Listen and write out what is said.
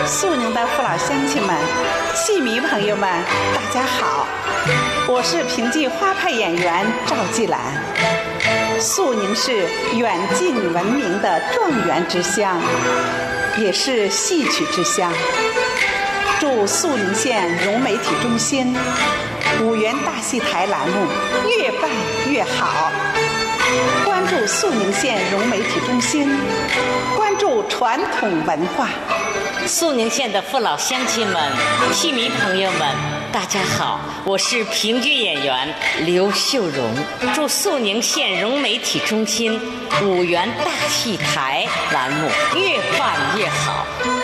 肃宁的父老乡亲们、戏迷朋友们，大家好，我是评剧花派演员赵继兰。肃宁是远近闻名的状元之乡，也是戏曲之乡。祝肃宁县融媒体中心五原大戏台栏目越办越好。关注肃宁县融媒体中心，关注传统文化。 肃宁县的父老乡亲们、戏迷朋友们，大家好，我是评剧演员刘秀荣。祝肃宁县融媒体中心五原大戏台栏目越办越好。